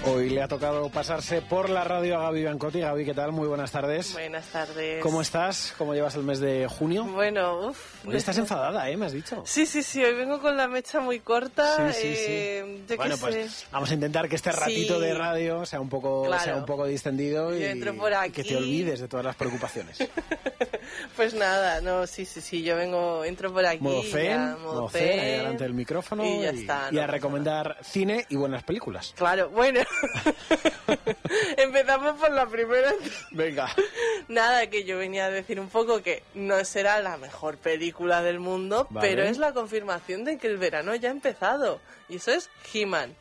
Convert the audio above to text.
Hoy le ha tocado pasarse por la radio a Gaby Biancotti. Gaby, ¿qué tal? Muy buenas tardes. Buenas tardes. ¿Cómo estás? ¿Cómo llevas el mes de junio? Bueno, Hoy estás enfadada, me has dicho. Sí, hoy vengo con la mecha muy corta. Sí. Yo bueno, pues vamos a intentar que este ratito de radio sea un poco distendido y entro por aquí. Que te olvides de todas las preocupaciones. Pues nada, yo entro por aquí. Modo zen, ahí delante del micrófono y ya está. Y a recomendar cine y buenas películas. Claro, bueno. Empezamos por la primera. Venga. Nada, que yo venía a decir un poco que no será la mejor película del mundo, vale, pero es la confirmación de que el verano ya ha empezado. Y eso es He-Man.